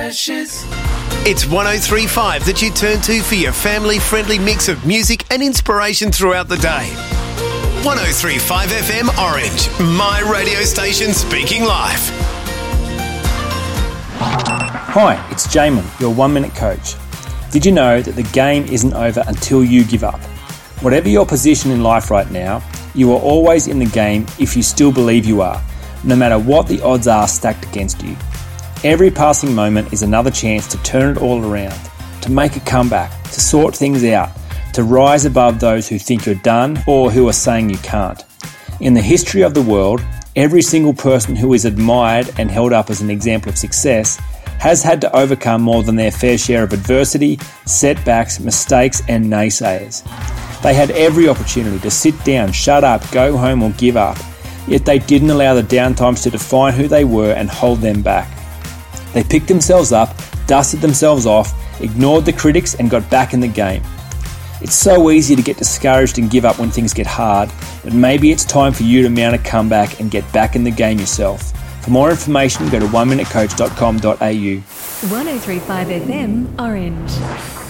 Precious. It's 103.5 that you turn to for your family-friendly mix of music and inspiration throughout the day. 103.5 FM Orange, my radio station speaking live. Hi, it's Jamin, your 1 Minute Coach. Did you know that the game isn't over until you give up? Whatever your position in life right now, you are always in the game if you still believe you are, no matter what the odds are stacked against you. Every passing moment is another chance to turn it all around, to make a comeback, to sort things out, to rise above those who think you're done or who are saying you can't. In the history of the world, every single person who is admired and held up as an example of success has had to overcome more than their fair share of adversity, setbacks, mistakes and naysayers. They had every opportunity to sit down, shut up, go home or give up, yet they didn't allow the downtimes to define who they were and hold them back. They picked themselves up, dusted themselves off, ignored the critics and got back in the game. It's so easy to get discouraged and give up when things get hard, but maybe it's time for you to mount a comeback and get back in the game yourself. For more information, go to oneminutecoach.com.au. 103.5 FM Orange.